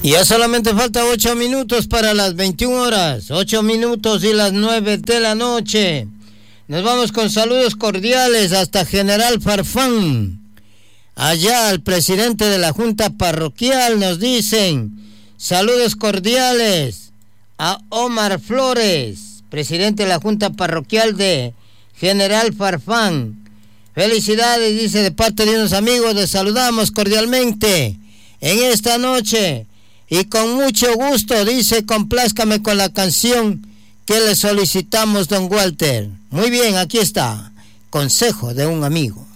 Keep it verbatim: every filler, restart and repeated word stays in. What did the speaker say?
Y ya solamente falta ocho minutos para las veintiuna horas, ocho minutos y las nueve de la noche. Nos vamos con saludos cordiales hasta General Farfán. Allá al presidente de la Junta Parroquial nos dicen saludos cordiales a Omar Flores, presidente de la Junta Parroquial de General Farfán. Felicidades, dice, de parte de unos amigos, les saludamos cordialmente en esta noche. Y con mucho gusto, dice, complázcame con la canción que le solicitamos, don Walter. Muy bien, aquí está, consejo de un amigo.